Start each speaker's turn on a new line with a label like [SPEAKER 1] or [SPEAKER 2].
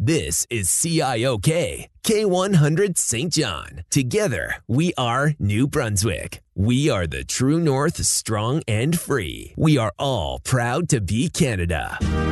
[SPEAKER 1] This is CIOK, K100 St. John. Together, we are New Brunswick. We are the true north, strong and free. We are all proud to be Canada.